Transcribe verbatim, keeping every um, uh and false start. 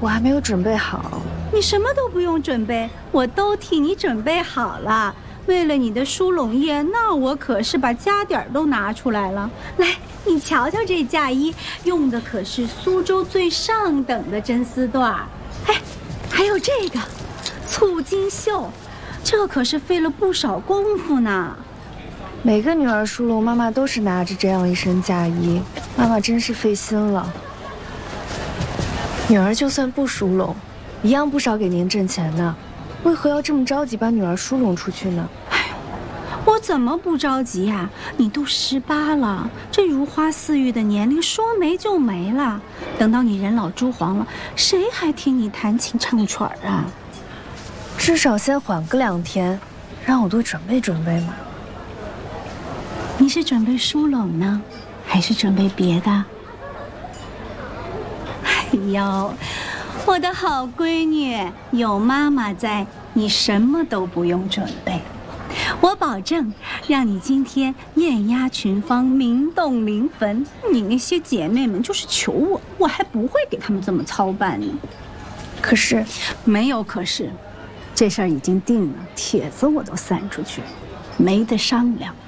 我还没有准备好。 你什么都不用准备，我都替你准备好了。为了你的梳拢宴，那我可是把家底儿都拿出来了。来，你瞧瞧这嫁衣，用的可是苏州最上等的真丝缎。哎，还有这个簇金绣，这可是费了不少功夫呢。 每个女儿梳拢，妈妈都是拿着这样一身嫁衣，妈妈真是费心了。女儿就算不梳拢，一样不少给您挣钱呢，为何要这么着急把女儿梳拢出去呢？ 哎呦，我怎么不着急呀？你都十八了，这如花似玉的年龄说没就没了。等到你人老珠黄了，谁还听你弹琴唱曲儿啊？ 至少先缓个两天，让我多准备准备嘛。 你是准备梳拢呢，还是准备别的？哎呦，我的好闺女，有妈妈在，你什么都不用准备。我保证，让你今天艳压群芳，名动临汾。你那些姐妹们就是求我，我还不会给他们这么操办呢。 可是， 没有可是，这事儿已经定了，帖子我都散出去了，没得商量。